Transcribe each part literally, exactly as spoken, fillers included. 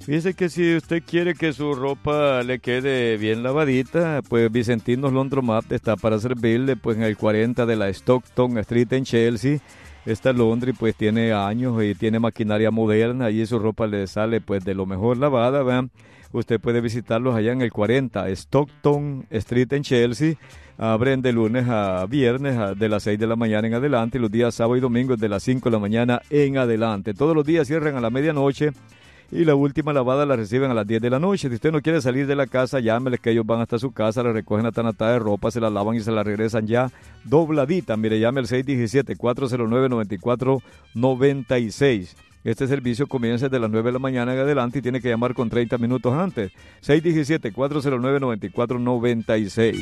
Fíjese que si usted quiere que su ropa le quede bien lavadita, pues Vicentinos Laundromat está para servirle, pues en el cuarenta de la Stockton Street en Chelsea. Esta laundry pues tiene años y tiene maquinaria moderna y su ropa le sale pues de lo mejor lavada, ¿verdad? Usted puede visitarlos allá en el cuarenta Stockton Street en Chelsea. Abren de lunes a viernes a, de las seis de la mañana en adelante y los días sábado y domingo de las cinco de la mañana en adelante. Todos los días cierran a la medianoche y la última lavada la reciben a las diez de la noche. Si usted no quiere salir de la casa, llámeles que ellos van hasta su casa, le recogen la tanatada de ropa, se la lavan y se la regresan ya dobladita. Mire, llame al seis uno siete, cuatro cero nueve, nueve cuatro nueve seis. Este servicio comienza desde las nueve de la mañana en adelante y tiene que llamar con treinta minutos antes. seis uno siete, cuatro cero nueve, nueve cuatro nueve seis.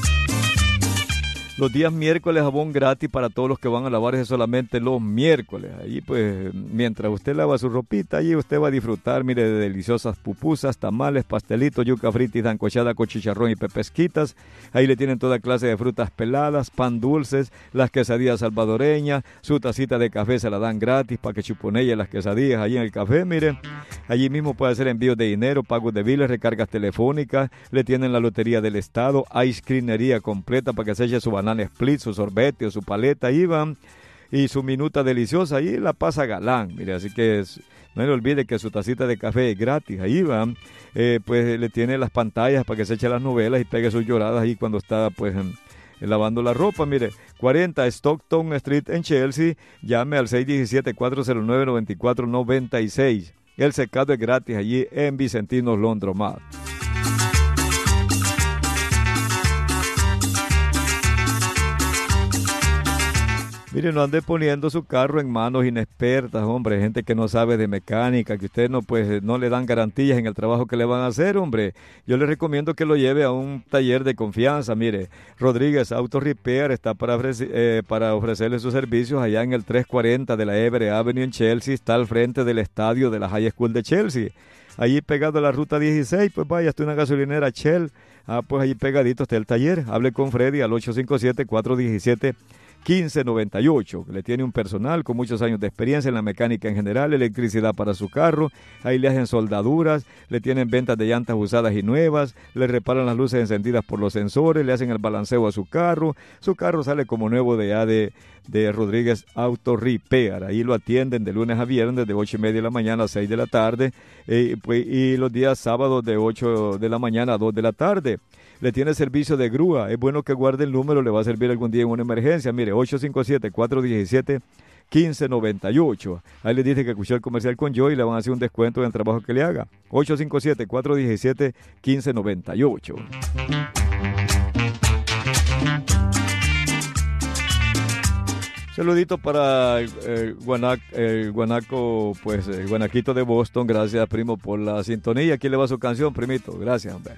Los días miércoles jabón gratis para todos los que van a lavarse solamente los miércoles. Allí pues, mientras usted lava su ropita, allí usted va a disfrutar, mire, de deliciosas pupusas, tamales, pastelitos, yuca frita y sancochada con chicharrón y pepesquitas. Ahí le tienen toda clase de frutas peladas, pan dulces, las quesadillas salvadoreñas, su tacita de café se la dan gratis para que chuponelle las quesadillas allí en el café, mire. Allí mismo puede hacer envíos de dinero, pagos de biles, recargas telefónicas, le tienen la lotería del estado, ice creamería completa para que se eche su banana split, su sorbete o su paleta, ahí van, y su minuta deliciosa, ahí la pasa galán, mire, así que es, no le olvide que su tacita de café es gratis, ahí van, eh, pues le tiene las pantallas para que se eche las novelas y pegue sus lloradas ahí cuando está pues en, en lavando la ropa, mire, cuarenta Stockton Street en Chelsea, llame al seis uno siete, cuatro cero nueve, nueve cuatro nueve seis, el secado es gratis allí en Vicentinos Laundromat. Mire, no ande poniendo su carro en manos inexpertas, hombre, gente que no sabe de mecánica, que usted no, pues, no le dan garantías en el trabajo que le van a hacer, hombre. Yo le recomiendo que lo lleve a un taller de confianza. Mire, Rodríguez Auto Repair está para, ofrece, eh, para ofrecerle sus servicios allá en el trescientos cuarenta de la Everett Avenue en Chelsea, está al frente del estadio de la High School de Chelsea. Allí pegado a la ruta dieciséis, pues vaya, está una gasolinera Shell. Ah, pues allí pegadito está el taller. Hable con Freddy al ocho cinco siete, cuatro uno siete, quince noventa y ocho. Le tiene un personal con muchos años de experiencia en la mecánica en general, electricidad para su carro. Ahí le hacen soldaduras, le tienen ventas de llantas usadas y nuevas, le reparan las luces encendidas por los sensores, le hacen el balanceo a su carro. Su carro sale como nuevo de ya de, de Rodríguez Auto Repair. Ahí lo atienden de lunes a viernes de ocho y media de la mañana a seis de la tarde eh, pues, y los días sábados de ocho de la mañana a dos de la tarde. Le tiene servicio de grúa. Es bueno que guarde el número, le va a servir algún día en una emergencia. Mire, ocho cinco siete, cuatro uno siete, quince noventa y ocho. Ahí le dice que escuchó el comercial con yo y le van a hacer un descuento en el trabajo que le haga. ocho cinco siete, cuatro uno siete, quince noventa y ocho. Saludito para el, el, guanac, el guanaco, pues el guanaquito de Boston. Gracias, primo, por la sintonía. Aquí le va su canción, primito. Gracias, hombre.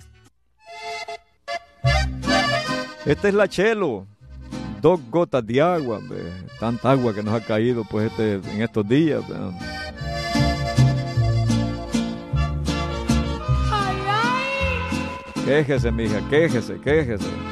Esta es la Chelo, dos gotas de agua, hombre. Tanta agua que nos ha caído pues este, en estos días. ¿Verdad? Quéjese, mija, quéjese, quéjese.